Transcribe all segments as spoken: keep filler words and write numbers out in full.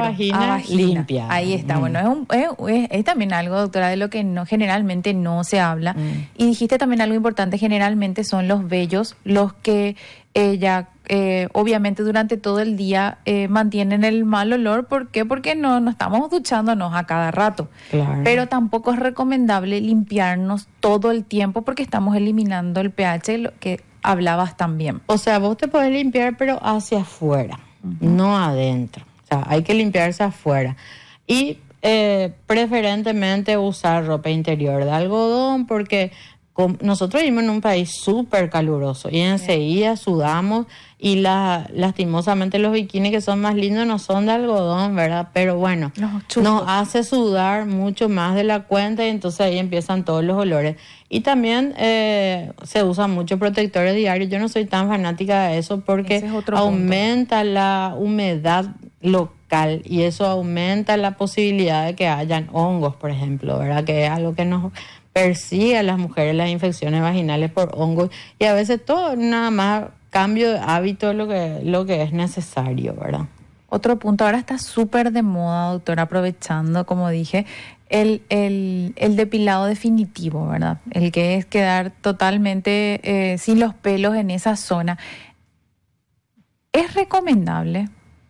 vagina, a vagina limpia. Ahí está. Mm. Bueno, es, un, es, es, es también algo, doctora, de lo que no generalmente no se habla. Mm. Y dijiste también algo importante, generalmente son los vellos los que eh, ya eh, obviamente durante todo el día eh, mantienen el mal olor. ¿Por qué? Porque no, no estamos duchándonos a cada rato. Claro. Pero tampoco es recomendable limpiarnos todo el tiempo porque estamos eliminando el pH, lo que hablabas también. O sea, vos te podés limpiar, pero hacia afuera, uh-huh. no adentro. O sea, hay que limpiarse afuera. Y eh, preferentemente usar ropa interior de algodón, porque con, nosotros vivimos en un país súper caluroso y enseguida sudamos, y la, lastimosamente los bikinis que son más lindos no son de algodón, ¿verdad? Pero bueno, no, nos hace sudar mucho más de la cuenta, y entonces ahí empiezan todos los olores. Y también eh, se usan muchos protectores diarios. Yo no soy tan fanática de eso porque es aumenta punto. la humedad local, y eso aumenta la posibilidad de que hayan hongos, por ejemplo, ¿verdad? Que es algo que nos persigue a las mujeres, las infecciones vaginales por hongos, y a veces todo nada más cambio de hábito lo que, lo que es necesario, ¿verdad? Otro punto, ahora está súper de moda, doctora, aprovechando, como dije, el, el, el depilado definitivo, ¿verdad? El que es quedar totalmente eh, sin los pelos en esa zona. ¿Es recomendable?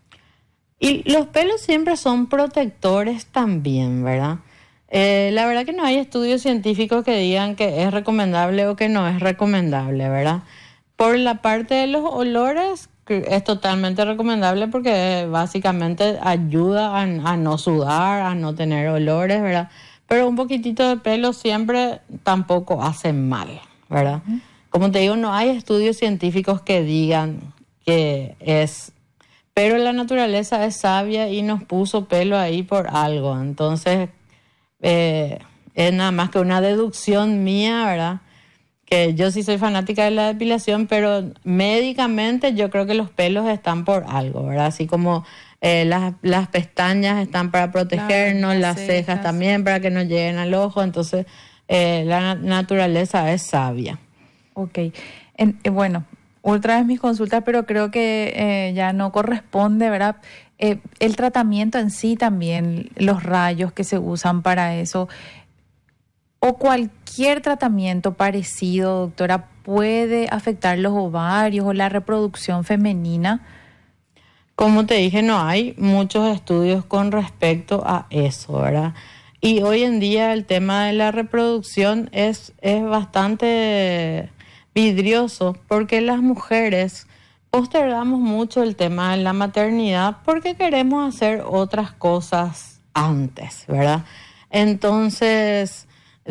Y los pelos siempre son protectores también, ¿verdad? Eh, la verdad que no hay estudios científicos que digan que es recomendable o que no es recomendable, ¿verdad? Por la parte de los olores, es totalmente recomendable porque básicamente ayuda a, a no sudar, a no tener olores, ¿verdad? Pero un poquitito de pelo siempre tampoco hace mal, ¿verdad? Uh-huh. Como te digo, no hay estudios científicos que digan que es... Pero la naturaleza es sabia y nos puso pelo ahí por algo. Entonces, eh, es nada más que una deducción mía, ¿verdad? Que yo sí soy fanática de la depilación, pero médicamente yo creo que los pelos están por algo, ¿verdad? Así como eh, las, las pestañas están para protegernos, claro, las, las cejas. cejas también para que no lleguen al ojo. Entonces, eh, la naturaleza es sabia. Ok. En, eh, bueno, otra vez mis consultas, pero creo que eh, ya no corresponde, ¿verdad? Eh, el tratamiento en sí también, los rayos que se usan para eso, o cualquier tratamiento parecido, doctora, ¿puede afectar los ovarios o la reproducción femenina? Como te dije, no hay muchos estudios con respecto a eso, ¿verdad? Y hoy en día el tema de la reproducción es, es bastante vidrioso, porque las mujeres postergamos mucho el tema de la maternidad porque queremos hacer otras cosas antes, ¿verdad? Entonces...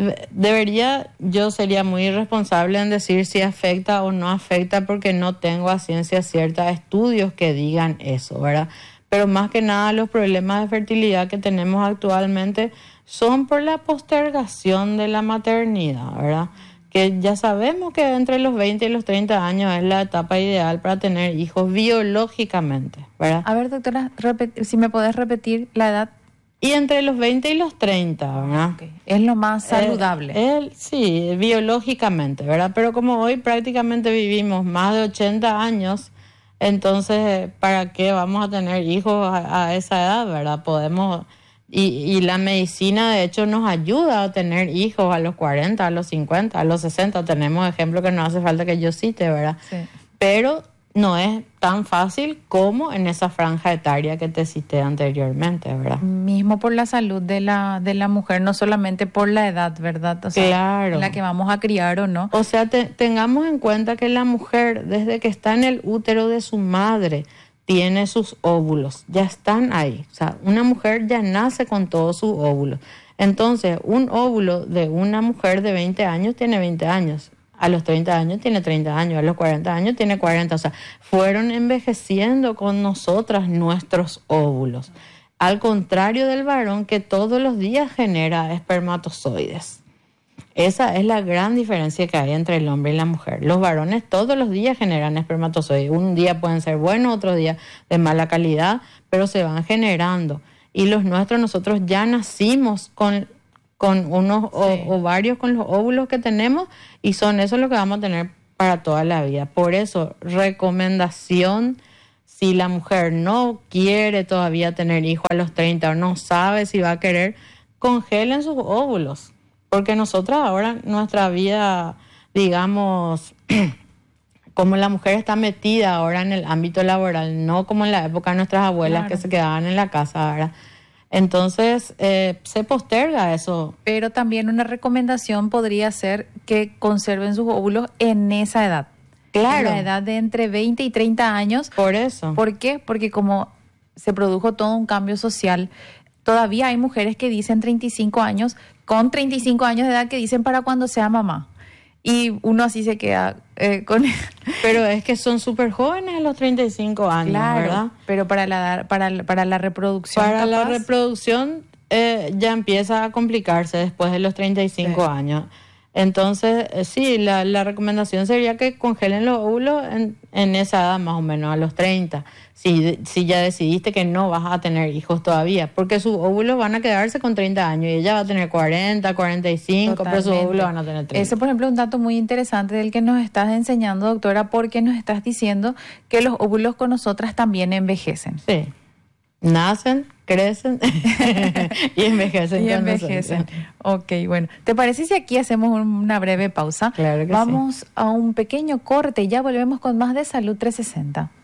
Debería, yo sería muy irresponsable en decir si afecta o no afecta, porque no tengo a ciencia cierta estudios que digan eso, ¿verdad? Pero más que nada los problemas de fertilidad que tenemos actualmente son por la postergación de la maternidad, ¿verdad? Que ya sabemos que entre los veinte y los treinta años es la etapa ideal para tener hijos biológicamente, ¿verdad? A ver, doctora, repet- si me podés repetir la edad. Y entre los veinte y los treinta, ¿verdad? Okay. Es lo más saludable. Eh, él, sí, biológicamente, ¿verdad? Pero como hoy prácticamente vivimos más de ochenta años, entonces, ¿para qué vamos a tener hijos a, a esa edad, verdad? Podemos... Y, y la medicina, de hecho, nos ayuda a tener hijos a los cuarenta, a los cincuenta, a los sesenta. Tenemos ejemplos que no hace falta que yo cite, ¿verdad? Sí. Pero... no es tan fácil como en esa franja etaria que te cité anteriormente, ¿verdad? Mismo por la salud de la de la mujer, no solamente por la edad, ¿verdad? O sea, claro. En la que vamos a criar o no. O sea, te, tengamos en cuenta que la mujer, desde que está en el útero de su madre, tiene sus óvulos, ya están ahí. O sea, una mujer ya nace con todos sus óvulos. Entonces, un óvulo de una mujer de veinte años tiene veinte años. A los treinta años tiene treinta años, a los cuarenta años tiene cuarenta. O sea, fueron envejeciendo con nosotras nuestros óvulos. Al contrario del varón, que todos los días genera espermatozoides. Esa es la gran diferencia que hay entre el hombre y la mujer. Los varones todos los días generan espermatozoides. Un día pueden ser buenos, otro día de mala calidad, pero se van generando. Y los nuestros, nosotros ya nacimos con... con unos sí. ovarios, con los óvulos que tenemos, y son eso lo que vamos a tener para toda la vida. Por eso, recomendación Si la mujer no quiere todavía tener hijo a los treinta o no sabe si va a querer, congelen sus óvulos. Porque nosotras ahora, nuestra vida, digamos, como la mujer está metida ahora en el ámbito laboral, no como en la época de nuestras abuelas, claro, que se quedaban en la casa, ¿verdad? Entonces, eh, se posterga eso. Pero también una recomendación podría ser que conserven sus óvulos en esa edad. Claro. En la edad de entre veinte y treinta años. Por eso. ¿Por qué? Porque como se produjo todo un cambio social, todavía hay mujeres que dicen treinta y cinco años, con treinta y cinco años de edad, que dicen para cuando sea mamá. Y uno así se queda eh, con... Pero es que son súper jóvenes a los treinta y cinco años, claro, ¿verdad? Pero para la, para, para la reproducción... Para capaz, la reproducción eh, ya empieza a complicarse después de los treinta y cinco sí. años. Entonces, eh, sí, la, la recomendación sería que congelen los óvulos en, en esa edad más o menos, a los treinta. Si, si ya decidiste que no vas a tener hijos todavía, porque sus óvulos van a quedarse con treinta años y ella va a tener cuarenta, cuarenta y cinco, totalmente, pero sus óvulos van a tener treinta. Ese, por ejemplo, es un dato muy interesante del que nos estás enseñando, doctora, porque nos estás diciendo que los óvulos con nosotras también envejecen. Sí, nacen, crecen y envejecen. Y envejecen. Ok, bueno. ¿Te parece si aquí hacemos una breve pausa? Claro que Vamos sí. a un pequeño corte y ya volvemos con más de Salud trescientos sesenta.